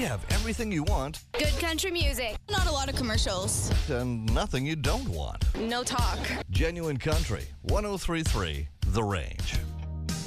have everything you want Good country music. Not a lot of commercials. and nothing you don't want. No talk. Genuine Country, 103.3 The Range.